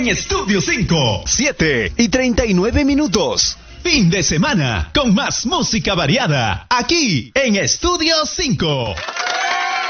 en Estudio 5. 7:39. Fin de semana con más música variada aquí en Estudio 5.